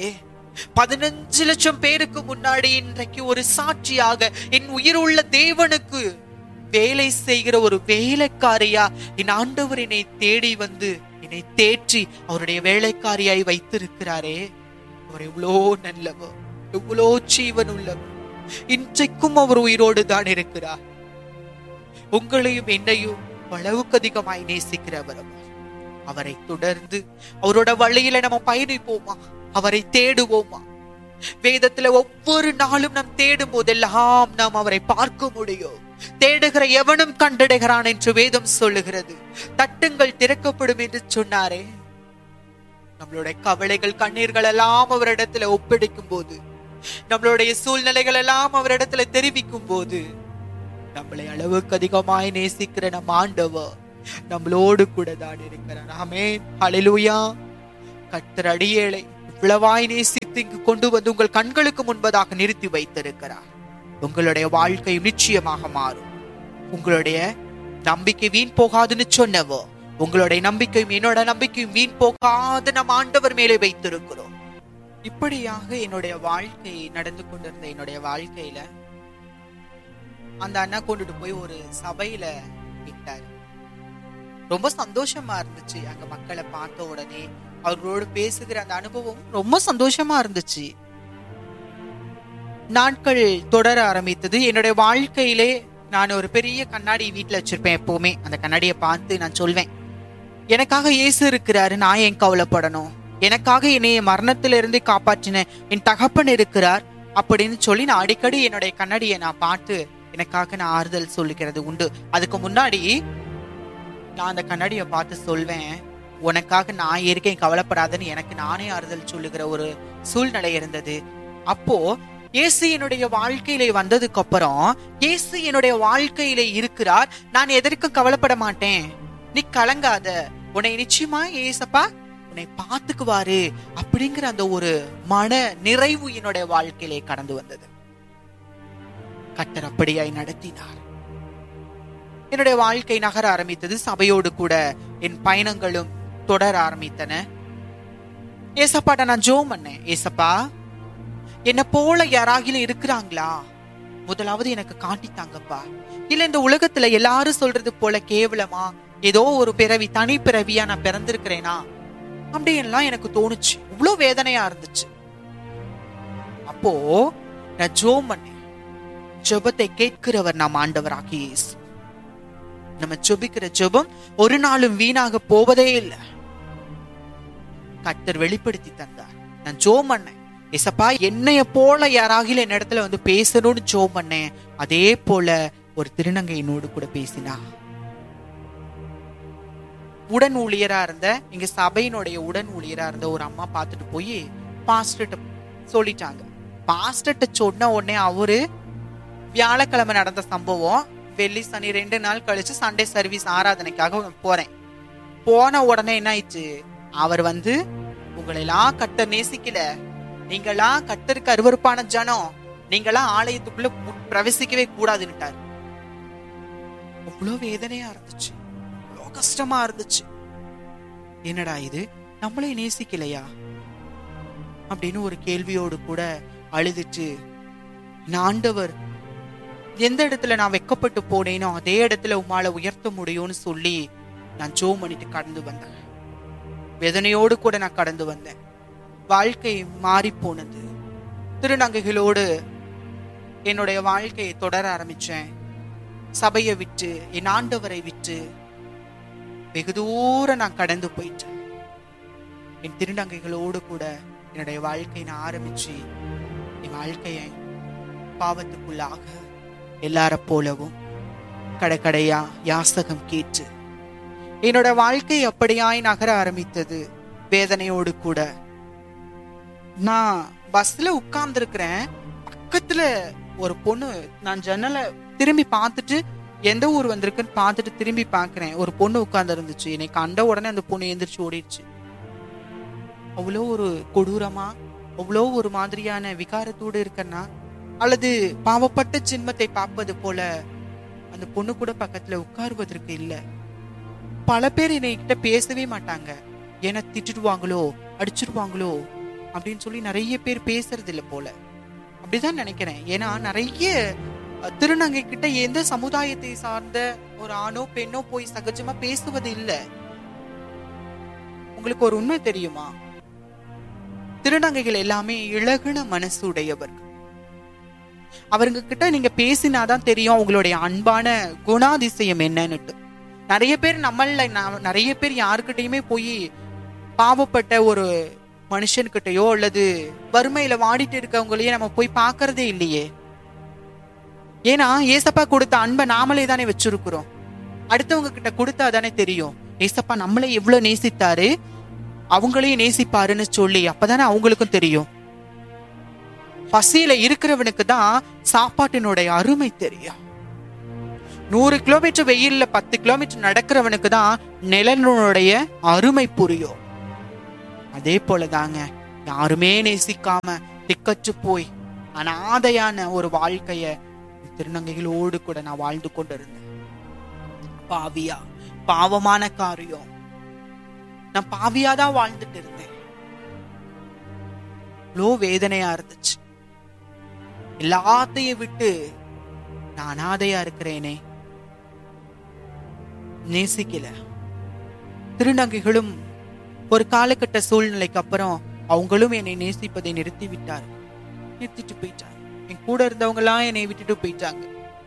15 லட்சம் பேருக்கு முன்னாடி இன்றைக்கு ஒரு சாட்சியாக என் உயிருள்ள தேவனுக்கு வேலை செய்கிற ஒரு வேலைக்காரியா என் ஆண்டவர் என்னை தேடி வந்து என்னை தேற்றி அவருடைய வேலைக்காரியாய் வைத்திருக்கிறாரே. அவர் எவ்வளோ நல்லவர், எவ்வளோ ஜீவன் உள்ளவர். இன்றைக்கும் அவர் உயிரோடு தான் இருக்கிறார். உங்களையும் என்னையும் அளவுக்கு அதிகமாய் நேசிக்கிறவர். அவரை தொடர்ந்து அவரோட வழியில நம்ம பயணிப்போமா? அவரை தேடுவோமா? வேதத்துல ஒவ்வொரு நாளும் நாம் தேடும் போதெல்லாம் நாம் அவரை பார்க்க முடியும். தேடுகிற எவனும் கண்டடைகிறான் என்று வேதம் சொல்லுகிறது. தட்டுங்கள் திறக்கப்படும் என்று சொன்னாரே. நம்மளுடைய கவலைகள் கண்ணீர்கள் எல்லாம் அவரிடத்துல ஒப்படைக்கும் போது, நம்மளுடைய சூழ்நிலைகள் எல்லாம் அவரிடத்துல தெரிவிக்கும் போது, நம்மளை அளவுக்கு அதிகமாய் நேசிக்கிற நம் ஆண்டவர் நம்மளோடு கூட தான் இருக்கிறார். ஆமென். ஹல்லேலூயா. கர்த்தர் அடியேளை இவ்வளவாய் நேசித்து இங்கு கொண்டு வந்து உங்கள் கண்களுக்கு முன்பதாக நிறுத்தி வைத்திருக்கிறார். உங்களுடைய வாழ்க்கை நிச்சயமாக மாறும். உங்களுடைய நம்பிக்கை வீண் போகாதுன்னு சொன்னவோ, உங்களுடைய நம்பிக்கையும் என்னோட நம்பிக்கையும் வீண் போகாது நம் ஆண்டவர் மேலே வைத்திருக்கிறோம். இப்படியாக என்னுடைய வாழ்க்கை நடந்து கொண்டிருந்த என்னுடைய வாழ்க்கையில அந்த அண்ணா கொண்டுட்டு போய் ஒரு சபையில விட்டாரு. ரொம்ப சந்தோஷமா இருந்துச்சு. அங்க மக்களை பார்த்த உடனே அவர்களோடு பேசுகிற அந்த அனுபவம் ரொம்ப சந்தோஷமா இருந்துச்சு. நாட்கள் தொடர ஆரம்பித்தது. என்னுடைய வாழ்க்கையிலே நான் ஒரு பெரிய கண்ணாடி வீட்டுல வச்சிருப்பேன். எப்பவுமே அந்த கண்ணாடியை பார்த்து நான் சொல்வேன், எனக்காக இயேசு இருக்கிறாரு, நான் ஏன் கவலைப்படணும்? எனக்காக என்னைய மரணத்திலிருந்து காப்பாற்றின என் தகப்பன் இருக்கிறார் அப்படின்னு சொல்லி நான் அடிக்கடி என்னுடைய கண்ணாடியை நான் பார்த்து எனக்காக நான் ஆறுதல் சொல்லிக்கிறது உண்டு. அதுக்கு முன்னாடி நான் அந்த கண்ணாடியை பார்த்து சொல்வேன், உனக்காக நான் இருக்கேன், கவலைப்படாதன்னு எனக்கு நானே ஆறுதல் சொல்லுகிற ஒரு சூழ்நிலை இருந்தது. அப்போ இயேசு என்னுடைய வாழ்க்கையிலே வந்ததுக்கு அப்புறம், இயேசு என்னுடைய வாழ்க்கையிலே இருக்கிறார், நான் எதற்கும் கவலைப்பட மாட்டேன், நீ கலங்காத, உன்னை நிச்சயமா ஏசப்பா உன்னை பார்த்துக்குவாரு அப்படிங்கிற அந்த ஒரு மன நிறைவு என்னுடைய வாழ்க்கையிலே கடந்து வந்தது. கர்த்தர் அப்படியாய் நடத்தினார். என்னுடைய வாழ்க்கை நகர ஆரம்பித்தது. சபையோடு கூட என் பயணங்களும் தொடர ஆரம்பித்தன. ஏசப்பாட்ட நான் ஜெபம் பண்ணேன், ஏசப்பா என்ன போல யாராகிலும் இருக்கிறாங்களா? முதலாவது எனக்கு காட்டித்தாங்கப்பா. இல்ல இந்த உலகத்துல எல்லாரும் சொல்றது போல கேவலமா ஏதோ ஒரு பிறவி, தனி பிறவியா நான் பிறந்திருக்கிறேனா அப்படின்லாம் எனக்கு தோணுச்சு. இவ்வளவு வேதனையா இருந்துச்சு. அப்போ நான் ஜெபம் பண்ணேன். ஜெபத்தை கேட்கிறவர் நாம் ஆண்டவராகிய இயேசு. நம்ம ஜெபிக்கிற ஜெபம் ஒரு நாளும் வீணாக போவதே இல்லை. கர்த்தர் வெளிப்படுத்தி தந்தார். நான் ஜெபம் பண்ணேன், ஏசப்பா, என்னைய போல யாராகிலும் என்ன இடத்துல வந்து பேசணும்னு ஜெபம் பண்ணேன். அதே போல ஒரு திருநங்கை என்னோடு கூட பேசினா. உடன் ஊழியரா இருந்த, எங்க சபையினுடைய உடன் ஊழியரா இருந்த ஒரு அம்மா பார்த்துட்டு போய் பாஸ்டர்ட்ட சொல்லிட்டாங்க. பாஸ்டர்ட்ட சொன்ன உடனே அவரு வியாழக்கிழமை நடந்த சம்பவம், வெள்ளி சனி 2 நாள் கழிச்சு சண்டே சர்வீஸ் ஆராதனைக்காக போறேன். போன உடனே என்ன ஆயிடுச்சு, அவர் வந்து உங்களெல்லாம் கர்த்தர் நேசிக்கல, நீங்களாம் கர்த்தருக்கு அருவருப்பான ஜனம், நீங்களாம் ஆலயத்துக்குள்ள பிரவேசிக்கவே கூடாதுன்னுட்டாரு. அவ்வளோ வேதனையா இருந்துச்சு, அவ்வளோ கஷ்டமா இருந்துச்சு. என்னடா இது, நம்மளே நேசிக்கலையா அப்படின்னு ஒரு கேள்வியோடு கூட அழுதுட்டு, ஆண்டவர் எந்த இடத்துல நான் வெக்கப்பட்டு போனேனோ அதே இடத்துல உம்மால உயர்த்த முடியும்னு சொல்லி நான் ஜெபம் பண்ணிட்டு கடந்து வந்தேன். வேதனையோடு கூட நான் கடந்து வந்தேன். வாழ்க்கை மாறி போனது. திருநங்கைகளோடு என்னுடைய வாழ்க்கையை தொடர ஆரம்பிச்சேன். சபையை விட்டு, என் ஆண்டவரை விட்டு வெகு தூரம் நான் கடந்து போயிட்டேன். என் திருநங்கைகளோடு கூட என்னுடைய வாழ்க்கையை நான் ஆரம்பிச்சு என் வாழ்க்கையை பாவத்துக்குள்ளாக எல்லார போலவும் கடைக்கடையா யாசகம் கேட்டு என்னோட வாழ்க்கை அப்படியாய் நகர ஆரம்பித்தது. வேதனையோடு கூட நான் பஸ்ல உட்கார்ந்து இருக்கிறேன். பக்கத்துல ஒரு பொண்ணு, நான் ஜன்னலை திரும்பி பார்த்துட்டு எந்த ஊர் வந்திருக்குன்னு பார்த்துட்டு திரும்பி பார்க்கிறேன். ஒரு பொண்ணு உட்கார்ந்து இருந்துச்சு. என்னை கண்ட உடனே அந்த பொண்ணு எந்திரிச்சு ஓடிடுச்சு. அவ்வளோ ஒரு கொடூரமா, அவ்வளோ ஒரு மாதிரியான விகாரத்தோடு இருக்கன்னா, அல்லது பாவப்பட்ட சின்மத்தை பார்ப்பது போல அந்த பொண்ணு கூட பக்கத்துல உட்காருவதற்கு இல்லை. பல பேர் என்னை கிட்ட பேசவே மாட்டாங்க. ஏன்னா திட்டுடுவாங்களோ, அடிச்சிருவாங்களோ அப்படின்னு சொல்லி நிறைய பேர் பேசுறது இல்லை போல, அப்படிதான் நினைக்கிறேன். ஏன்னா நிறைய திருநங்கை கிட்ட எந்த சமுதாயத்தை சார்ந்த ஒரு ஆணோ பெண்ணோ போய் சகஜமா பேசுவது இல்லை. உங்களுக்கு ஒரு உண்மை தெரியுமா? திருநங்கைகள் எல்லாமே இலகுன மனசு உடையவர்கள். அவருங்க கிட்ட நீங்க பேசினாதான் தெரியும் உங்களுடைய அன்பான குணாதிசயம் என்னன்னுட்டு. நிறைய பேர் நிறைய பேர் யாருக்கிட்டையுமே போய் பாவப்பட்ட ஒரு மனுஷன்கிட்டயோ அல்லது வறுமையில வாடிட்டு இருக்கவங்களையே நம்ம போய் பார்க்கறதே இல்லையே. ஏன்னா ஏசப்பா கொடுத்த அன்பை நாமளே தானே வச்சிருக்கிறோம். அடுத்தவங்க கிட்ட கொடுத்தா தானே தெரியும் ஏசப்பா நம்மளை எவ்வளவு நேசித்தாரு, அவங்களையும் நேசிப்பாருன்னு சொல்லி. அப்பதானே அவங்களுக்கும் தெரியும். பசியில இருக்கிறவனுக்கு தான் சாப்பாட்டினுடைய அருமை தெரியும். 100 கிலோமீட்டர் வெயில்ல 10 கிலோமீட்டர் நடக்கிறவனுக்கு தான் நிலனுடைய அருமை புரியும். அதே போலதாங்க, யாருமே நேசிக்காம திக்கச்சு போய் அனாதையான ஒரு வாழ்க்கைய திருநங்கைகளோடு கூட நான் வாழ்ந்து கொண்டிருந்தேன். பாவியா, பாவமான காரியம், நான் பாவியாதான் வாழ்ந்துட்டு இருந்தேன். இவ்வளோ வேதனையா இருந்துச்சு. எல்லாத்தையும் விட்டு நான் அனாதையா இருக்கிறேனே, நேசிக்கல. திருநங்கைகளும் ஒரு காலகட்ட சூழ்நிலைக்கு அப்புறம் அவங்களும் என்னை நேசிப்பதை நிறுத்திட்டு போயிட்டாங்க. என் கூட இருந்தவங்க எல்லாம் என்னை விட்டுட்டு போயிட்டாங்க.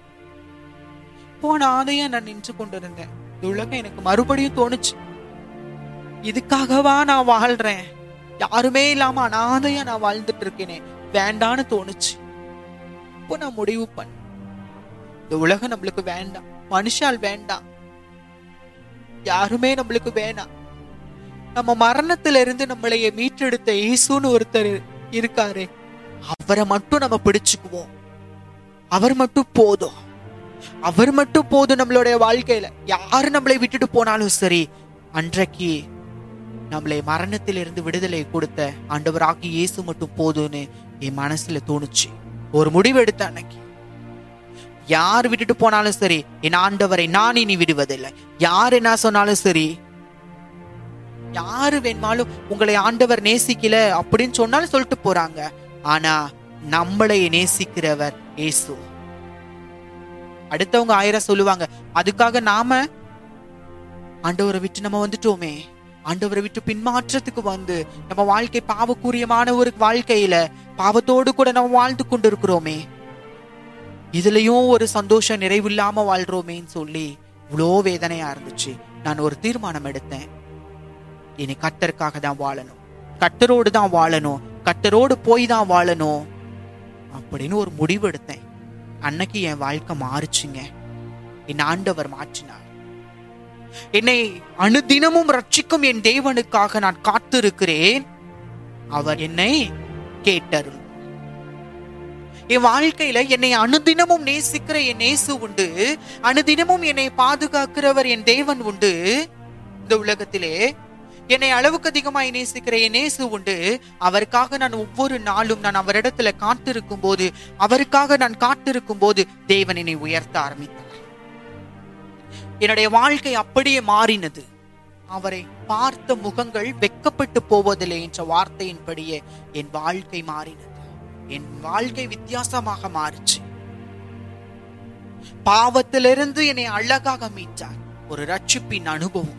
போன ஆதையா நான் நின்று கொண்டிருந்தேன். இந்த உலகம் எனக்கு மறுபடியும் தோணுச்சு, இதுக்காகவா நான் வாழ்றேன், யாருமே இல்லாம அனாதையா நான் வாழ்ந்துட்டு இருக்கேனே, வேண்டான்னு தோணுச்சு. இப்போ நான் முடிவு பண்ண, இந்த உலகம் நம்மளுக்கு வேண்டாம், மனுஷால் வேண்டாம், யாருமே நம்மளுக்கு வேணாம். நம்ம மரணத்துல இருந்து நம்மளைய மீட்டெடுத்த இயேசுன்னு ஒருத்தர் இருக்காரு, அவரை மட்டும் நம்ம பிடிச்சுக்குவோம். அவர் மட்டும் போதும், அவர் மட்டும் போதும் நம்மளுடைய வாழ்க்கையில. யாரு நம்மளை விட்டுட்டு போனாலும் சரி, அன்றைக்கு நம்மளை மரணத்திலிருந்து விடுதலை கொடுத்த ஆண்டவராகி இயேசு மட்டும் போதும்னு என் மனசுல தோணுச்சு. ஒரு முடிவு எடுத்த அன்னைக்கு, யார் விட்டுட்டு போனாலும் சரி, என் ஆண்டவரை நான் இனி விடுவதில்லை. யார் என்ன சொன்னாலும் சரி, யாரு வேணுமாலும் உங்களை ஆண்டவர் நேசிக்கல அப்படின்னு சொன்னாலும் சொல்லிட்டு போறாங்க. ஆனா நம்மளை நேசிக்கிறவர் இயேசு. அடுத்தவங்க 1000 சொல்லுவாங்க, அதுக்காக நாம ஆண்டவரை விட்டு நம்ம வந்துட்டோமே, ஆண்டவரை விட்டு பின்மாற்றத்துக்கு வந்து நம்ம வாழ்க்கை பாவக்கூரியமான ஒரு வாழ்க்கையில பாவத்தோடு கூட நம்ம வாழ்ந்து கொண்டிருக்கிறோமே, இதுலயும் ஒரு சந்தோஷம் நிறைவில்லாம வாழ்றோமேன்னு சொல்லி இவ்வளோ வேதனையா இருந்துச்சு. நான் ஒரு தீர்மானம் எடுத்தேன், இனி கர்த்தருக்காக தான் வாழணும், கர்த்தரோடு தான் வாழணும். கர்த்தரோடு போய் தான் வாழணும் அப்படின்னு ஒரு முடிவு எடுத்தேன். அன்னைக்கு என் வாழ்க்கை மாறுச்சுங்க. என் ஆண்டவர் மாற்றினார். என்னை அனுதினமும் ரட்சிக்கும் என் தேவனுக்காக நான் காத்திருக்கிறேன். அவர் என்னை கேட்டருள். என் வாழ்க்கையில என்னை அனுதினமும் நேசிக்கிற என் நேசு உண்டு. அனுதினமும் என்னை பாதுகாக்கிறவர் என் தேவன் உண்டு. இந்த உலகத்திலே என்னை அளவுக்கு அதிகமாய் நேசிக்கிற என் நேசு உண்டு. அவருக்காக நான் ஒவ்வொரு நாளும் நான் அவரிடத்துல காத்திருக்கும் போது, அவருக்காக நான் காத்திருக்கும் போது தேவன் என்னை உயர்த்த ஆரம்பித்தார். என்னுடைய வாழ்க்கை அப்படியே மாறினது. அவரை பார்த்த முகங்கள் வெட்கப்பட்டு போவதில்லை என்ற வார்த்தையின்படியே என் வாழ்க்கை மாறினது. என் வாழ்க்கை வித்தியாசமாக மாறிச்சு. பாவத்திலிருந்து என்னை அழகாக மீட்டார். ஒரு ரட்சிப்பின் அனுபவம்.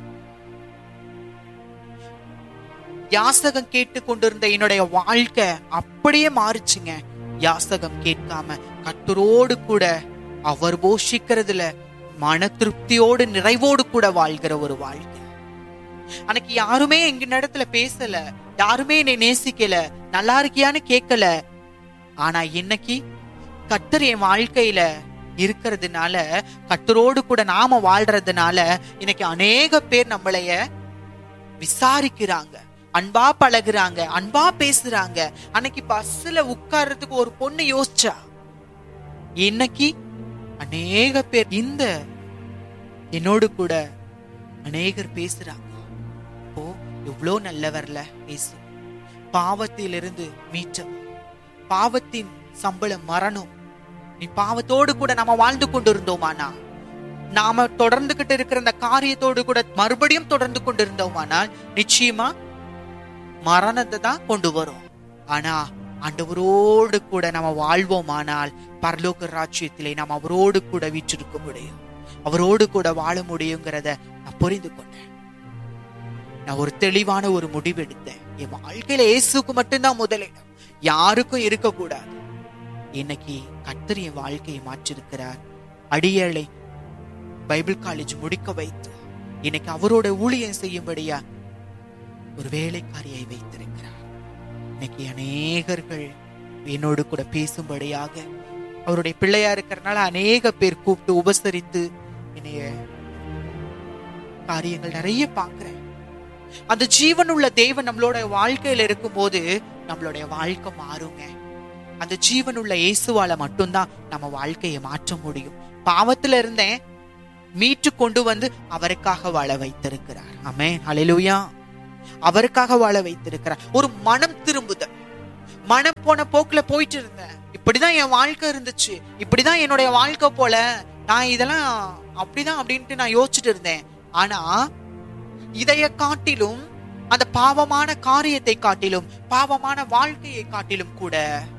யாசகம் கேட்டு கொண்டிருந்த என்னுடைய வாழ்க்கை அப்படியே மாறிச்சுங்க. யாசகம் கேட்காம கர்த்தரோடு கூட அவர் போஷிக்கிறதுல மன திருப்தியோடு நிறைவோடு கூட வாழ்கிற ஒரு வாழ்க்கை. அன்னைக்கு யாருமே எங்க இடத்துல பேசல, யாருமே என்னை நேசிக்கல, நல்லா இருக்கியான்னு கேட்கல. ஆனா இன்னைக்கு கர்த்தர் என் வாழ்க்கையில இருக்கிறதுனால, கர்த்தரோடு கூட நாம வாழ்றதுனால இன்னைக்கு அநேக பேர் நம்மளைய விசாரிக்கிறாங்க, அன்பா பழகுறாங்க, அன்பா பேசுறாங்க. அன்னைக்கு பஸ்ல உட்கார்றதுக்கு ஒரு பொண்ணு யோசிச்சா, இன்னைக்கு அநேக பேர் இந்த என்னோடு கூட அநேகர் பேசுறாங்க. இப்போ எவ்வளோ நல்லவர்ல இயேசு. பாவத்திலிருந்து மீட்டவர். பாவத்தின் சம்பளம் மரணம். நீ பாவத்தோடு கூட நாம வாழ்ந்து கொண்டு இருந்தோமானா, நாம தொடர்ந்துகிட்டு இருக்கிற அந்த காரியத்தோடு கூட மறுபடியும் தொடர்ந்து கொண்டு இருந்தோமானால் நிச்சயமா மரணத்தை தான் கொண்டு வரும். ஆனா ஆண்டவரோடு கூட நம்ம வாழ்வோமானால் பரலோக ராஜ்யத்திலே நாம் அவரோடு கூட வீற்றிருக்க முடியும், அவரோடு கூட வாழ முடியுங்கிறத நான் புரிந்து கொண்டேன். நான் ஒரு தெளிவான ஒரு முடிவு எடுத்தேன். என் வாழ்க்கையில இயேசுக்கு மட்டும்தான் முதலிடம், யாருக்கும் இருக்கக்கூடாது. இன்னைக்கு கர்த்தர் என் வாழ்க்கையை மாற்றிருக்கிறார். அடியேளை பைபிள் காலேஜ் முடிக்க வைத்து இன்னைக்கு அவரோட ஊழியம் செய்யும்படியா ஒரு வேலைக்காரியை வைத்திருக்கிறார். இன்னைக்கு அநேகர்கள் என்னோடு கூட பேசும்படியாக, அவருடைய பிள்ளையா இருக்கிறதுனால அநேக பேர் கூப்பிட்டு உபசரித்து என்னைய காரியங்கள் நிறைய பார்க்கிறேன். அந்த ஜீவனுள்ள தேவன் நம்மளோட வாழ்க்கையில இருக்கும் போது நம்மளுடைய வாழ்க்கை மாறுங்க. அந்த ஜீவனுள்ள இயேசுவால மட்டும்தான் நம்ம வாழ்க்கையை மாற்ற முடியும். பாவத்துல இருந்தேன் மீட்டு கொண்டு வந்து அவருக்காக வாழ வைத்திருக்கிறார். ஆமென், ஹல்லேலூயா. அவருக்காக வாழ வைத்திருக்கிறார். ஒரு மனம் திரும்புதல். மனம் போன போக்குல போயிட்டு இருந்தேன், இப்படிதான் என் வாழ்க்கை இருந்துச்சு, இப்படிதான் என்னுடைய வாழ்க்கை போல, நான் இதெல்லாம் அப்படிதான் அப்படின்ட்டு நான் யோசிச்சுட்டு இருந்தேன். ஆனா இதைய காட்டிலும், அந்த பாவமான காரியத்தை காட்டிலும், பாவமான வாழ்க்கையை காட்டிலும் கூட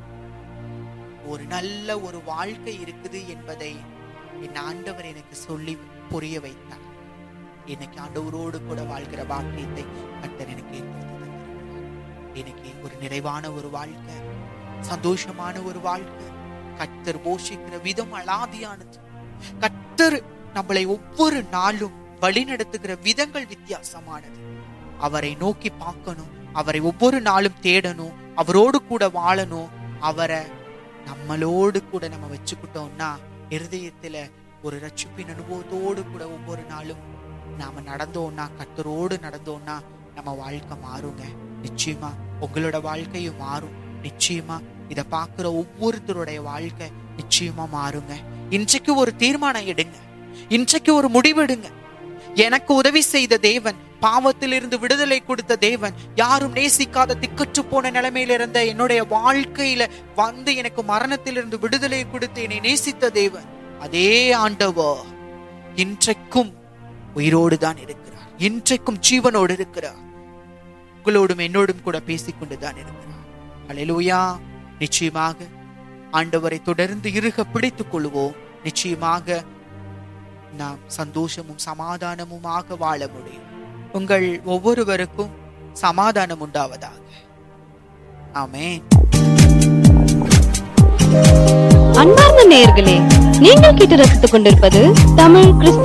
ஒரு நல்ல ஒரு வாழ்க்கை இருக்குது என்பதை என் ஆண்டவர் எனக்கு சொல்லி புரிய வைத்தார். எனக்கு ஆண்டவரோடு கூட வாழ்கிற பாக்கியத்தை கர்த்தர் எனக்கு ஏற்படுத்தி எனக்கு ஒரு நிறைவான ஒரு வாழ்க்கை, சந்தோஷமான ஒரு வாழ்க்கை. கர்த்தர் போஷிக்கிற விதம் அலாதியானது. கர்த்தர் நம்மளை ஒவ்வொரு நாளும் வழி நடத்துகிற விதங்கள் வித்தியாசமானது. அவரை நோக்கி பார்க்கணும், அவரை ஒவ்வொரு நாளும் தேடணும், அவரோடு கூட வாழணும். அவரை நம்மளோடு கூட நம்ம வச்சுக்கிட்டோம்னா இருதயத்துல ஒரு ரட்சிப்பின் அனுபவத்தோடு கூட ஒவ்வொரு நாளும் நாம நடந்தோம்னா, கர்த்தரோடு நடந்தோம்னா நம்ம வாழ்க்கை மாறுங்க. நிச்சயமா உங்களோட வாழ்க்கையும் மாறும். நிச்சயமா இத பாக்குற ஒவ்வொருத்தருடைய வாழ்க்கை நிச்சயமா மாறுங்க. இன்றைக்கு ஒரு தீர்மானம் எடுங்க, இன்றைக்கு ஒரு முடிவெடுங்க. எனக்கு உதவி செய்த தேவன், பாவத்திலிருந்து விடுதலை கொடுத்த தேவன், யாரும் நேசிக்காத திக்கற்று போன நிலைமையில இருந்த என்னுடைய வாழ்க்கையில வந்து எனக்கு மரணத்திலிருந்து விடுதலை கொடுத்து என்னை நேசித்த தேவன், அதே ஆண்டவர் இன்றைக்கும் உயிரோடு தான் இருக்கிறார். இன்றைக்கும் ஜீவனோடு இருக்கிறார். உங்களோடும் என்னோடும் கூட பேசிக்கொண்டுதான் இருக்கிறார். ஹல்லேலூயா. நிச்சயமாக ஆண்டவரை தொடர்ந்து இறுக பிடித்துக் கொள்வோம். நிச்சயமாக நாம் சந்தோஷமும் சமாதானமுமாக வாழ முடியும். உங்கள் ஒவ்வொருவருக்கும் சமாதானம் உண்டாவதாக. ஆமென். அன்பார்ந்த நேயர்களே, நீங்கள் கேட்டு ரசித்துக் கொண்டிருப்பது தமிழ் கிறிஸ்துவ